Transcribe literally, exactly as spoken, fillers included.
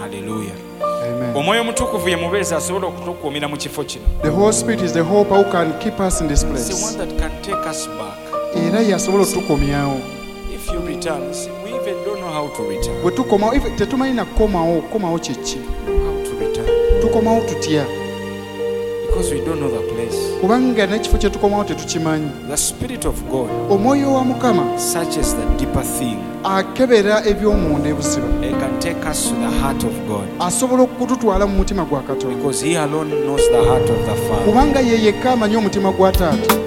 Hallelujah. Amen. Omwoyo omutukuvu ye mubeezi asobola okutukuumira mu kifo kino. The Holy Spirit is the hope who can keep us in this It's the place. one that can take us back. Era yasobola otukomyawo. If you return, see, we even don't know how to return. Bwe tukomawo ife tetumanyi na kukomawo kukomawo kiki. How to return. Tukomawo tutya. Because we don't know the place. Kubanga n'ekifo kye tukomawo tetukimanyi. The Spirit of God Omwoyo wa Mukama searches the deeper thing. akebera eby'omunda ebuziba. It can take us to the heart of God. Asobola okututwala mu mutima gwa Katonda. Because He alone knows the heart of the Father. Kubanga ye yekka amanyi omutima gwa Taata.